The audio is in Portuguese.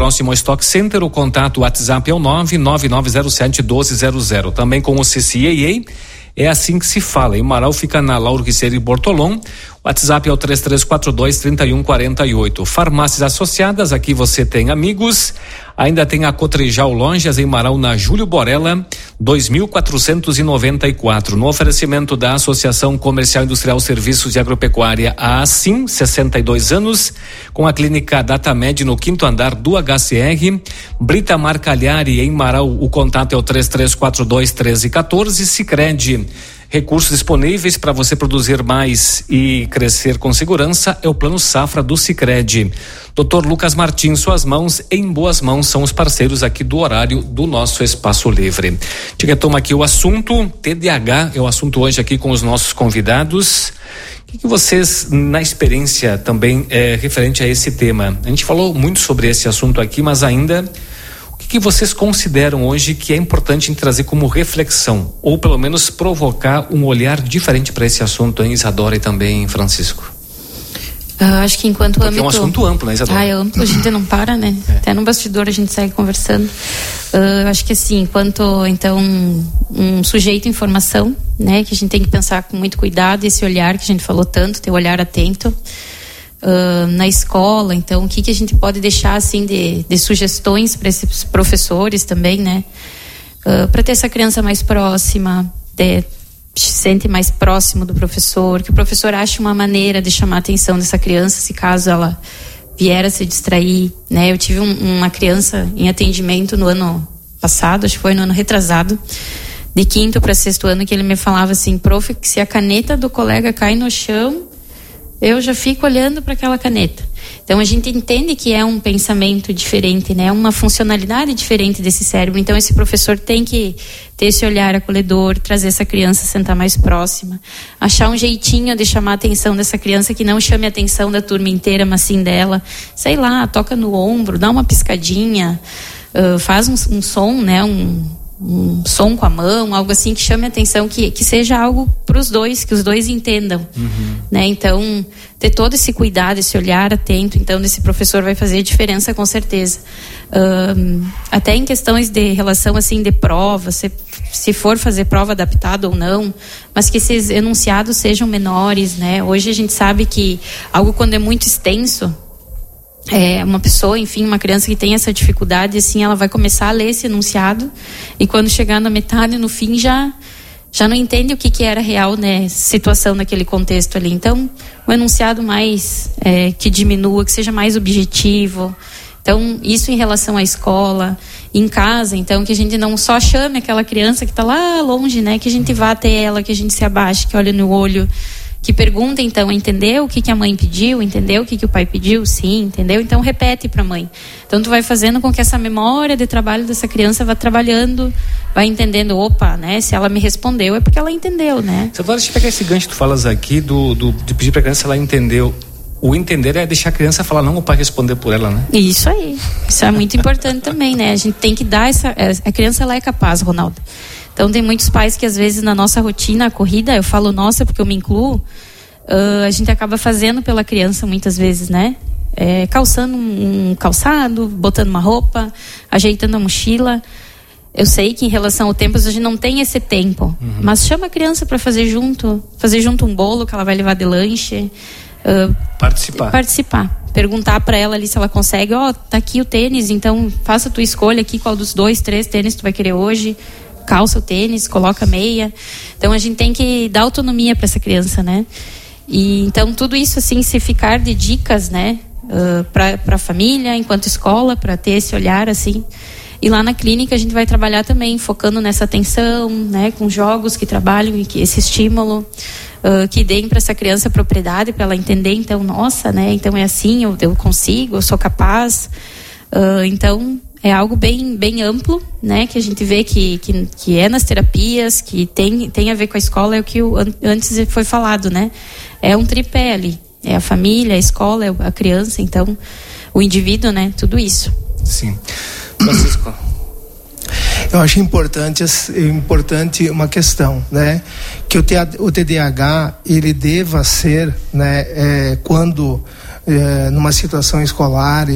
próximo ao Stock Center. O contato WhatsApp é o 99907-1200. Também com o CCAA. É assim que se fala. Em Marau fica na Lauro Riceiro e Bortolom. O WhatsApp é o 3342-3148. Farmácias Associadas, aqui você tem amigos. Ainda tem a Cotrijal Lojas em Marau, na Júlio Borella, 2494. No oferecimento da Associação Comercial Industrial Serviços e Agropecuária, a ASIM, 62 anos, com a clínica Datamed no 5º andar do HCR. Brita Marcalhari em Marau, o contato é o 3342-1314. Sicredi, recursos disponíveis para você produzir mais e crescer com segurança, é o Plano Safra do Sicredi. Dr. Lucas Martins, suas mãos em boas mãos, são os parceiros aqui do horário do nosso Espaço Livre. Te retoma aqui o assunto, TDAH é o assunto hoje aqui com os nossos convidados. O que vocês, na experiência também referente a esse tema? A gente falou muito sobre esse assunto aqui, mas ainda... O que vocês consideram hoje que é importante em trazer como reflexão, ou pelo menos provocar um olhar diferente para esse assunto, hein, Isadora, e também Francisco? Acho que enquanto âmbito... é um assunto amplo, né, Isadora? É amplo, a gente não para, né? Até no bastidor a gente segue conversando. Acho que assim, enquanto, então, um sujeito em formação, né, que a gente tem que pensar com muito cuidado, esse olhar que a gente falou tanto, ter o olhar atento. Na escola, então o que a gente pode deixar assim de sugestões para esses professores também, né, para ter essa criança mais próxima, se sente mais próximo do professor, que o professor ache uma maneira de chamar a atenção dessa criança se caso ela vier a se distrair, né. Eu tive uma criança em atendimento no ano passado, acho que foi no ano retrasado, de 5º para 6º ano, que ele me falava assim: prof, que se a caneta do colega cai no chão, eu já fico olhando para aquela caneta. Então a gente entende que é um pensamento diferente, né? Uma funcionalidade diferente desse cérebro. Então esse professor tem que ter esse olhar acolhedor, trazer essa criança a sentar mais próxima, achar um jeitinho de chamar a atenção dessa criança que não chame a atenção da turma inteira, mas sim dela. Sei lá, toca no ombro, dá uma piscadinha, faz um som, né? Um som com a mão, algo assim que chame a atenção, que seja algo para os dois, que os dois entendam, né? Então, ter todo esse cuidado, esse olhar atento, então, desse professor vai fazer diferença com certeza. Até em questões de relação, assim, de prova, se for fazer prova adaptada ou não, mas que esses enunciados sejam menores, né? Hoje a gente sabe que algo quando é muito extenso, uma pessoa, enfim, uma criança que tem essa dificuldade, assim, ela vai começar a ler esse enunciado e quando chegar na metade, no fim, já não entende o que era real, né, situação naquele contexto ali. Então, um enunciado mais que diminua, que seja mais objetivo. Então, isso em relação à escola, em casa, então, que a gente não só chame aquela criança que está lá longe, né, que a gente vá até ela, que a gente se abaixe, que olhe no olho, que pergunta, então, entendeu o que a mãe pediu, entendeu o que o pai pediu, sim, entendeu? Então repete para a mãe. Então tu vai fazendo com que essa memória de trabalho dessa criança vá trabalhando, vai entendendo, opa, né? Se ela me respondeu é porque ela entendeu, né? Você vai pegar esse gancho que tu falas aqui de pedir para a criança, ela entendeu. O entender é deixar a criança falar, não o pai responder por ela, né? Isso aí, isso é muito importante também, né? A gente tem que dar a criança, ela é capaz, Ronaldo. Então tem muitos pais que às vezes na nossa rotina, a corrida, eu falo nossa porque eu me incluo, a gente acaba fazendo pela criança muitas vezes, né? Calçando um calçado, botando uma roupa, ajeitando a mochila. Eu sei que em relação ao tempo a gente não tem esse tempo, mas chama a criança para fazer junto um bolo que ela vai levar de lanche. Participar. Perguntar para ela ali se ela consegue, tá aqui o tênis, então faça a tua escolha aqui, qual dos 2, 3 tênis tu vai querer hoje. Calça o tênis, coloca a meia. Então a gente tem que dar autonomia para essa criança, né? E então tudo isso assim, se ficar de dicas, né, para a família, enquanto escola, para ter esse olhar assim. E lá na clínica a gente vai trabalhar também focando nessa atenção, né, com jogos que trabalhem e esse estímulo, que deem para essa criança propriedade, para ela entender, então, nossa, né, então é assim, eu consigo, eu sou capaz. Então é algo bem, bem amplo, né? Que a gente vê que é nas terapias, que tem a ver com a escola, é o que antes foi falado, né? É um tripé ali. É a família, a escola, é a criança, então, o indivíduo, né? Tudo isso. Sim. Francisco. Eu acho importante uma questão, né? Que o TDAH, ele deva ser, né? Quando numa situação escolar